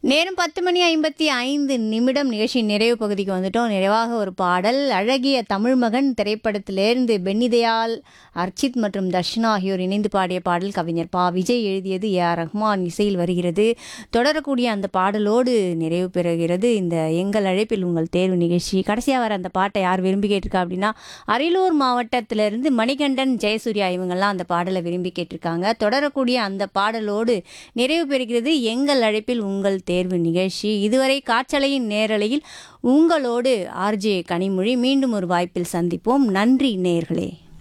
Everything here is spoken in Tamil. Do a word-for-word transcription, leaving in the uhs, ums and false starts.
நேரம் பத்து மணி ஐம்பத்தி ஐந்து நிமிடம் நிகழ்ச்சியின் நிறைவு பகுதிக்கு வந்துட்டோம். நிறைவாக ஒரு பாடல் அழகிய தமிழ் மகன் திரைப்படத்திலிருந்து பென்னிதயாள், அர்ச்சித் மற்றும் தர்ஷனா ஆகியோர் இணைந்து பாடிய பாடல் கவிஞர் பா விஜய் எழுதியது, ஏ ஆர் ரஹ்மான் இசையில் வருகிறது. தொடரக்கூடிய அந்த பாடலோடு நிறைவு பெறுகிறது இந்த எங்கள் அழைப்பில் உங்கள் தேர்வு நிகழ்ச்சி. கடைசியாக வர அந்த பாட்டை யார் விரும்பி கேட்டிருக்கா அப்படின்னா அரியலூர் மாவட்டத்திலிருந்து மணிகண்டன், ஜெயசூர்யா இவங்கெல்லாம் அந்த பாடலை விரும்பி கேட்டிருக்காங்க. தொடரக்கூடிய அந்த பாடலோடு நிறைவு பெறுகிறது எங்கள் அழைப்பில் உங்கள் தேர்வு நிகழ்ச்சி. இதுவரை காற்றலையின் நேரலையில் உங்களோடு ஆர்ஜே கனிமொழி. மீண்டும் ஒரு வாய்ப்பில் சந்திப்போம். நன்றி நேயர்களே.